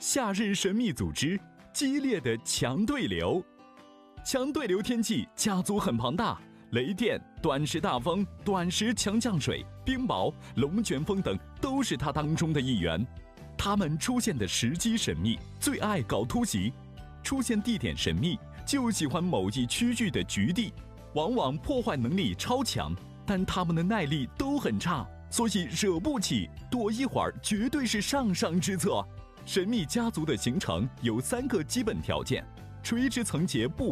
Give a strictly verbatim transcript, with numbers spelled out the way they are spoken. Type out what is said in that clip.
夏日神秘组织，激烈的强对流。强对流天气家族很庞大，雷电、短时大风、短时强降水、冰雹、龙卷风等都是它当中的一员。它们出现的时机神秘，最爱搞突袭；出现地点神秘，就喜欢某一区域的局地，往往破坏能力超强，但它们的耐力都很差，所以惹不起，躲一会儿绝对是上上之策。神秘家族的形成有三个基本条件：垂直层结不